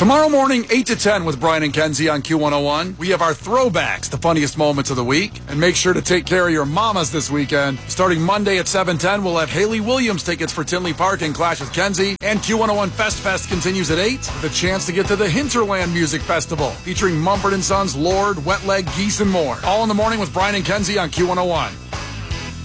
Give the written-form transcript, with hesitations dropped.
Tomorrow morning, 8 to 10 with Brian and Kenzie on Q101. We have our throwbacks, the funniest moments of the week. And make sure to take care of your mamas this weekend. Starting Monday at 7:10, we'll have Haley Williams tickets for Tinley Park and Clash with Kenzie. And Q101 Fest continues at 8 with a chance to get to the Hinterland Music Festival, featuring Mumford & Sons, Lord, Wet Leg, Geese, and more. All in the morning with Brian and Kenzie on Q101.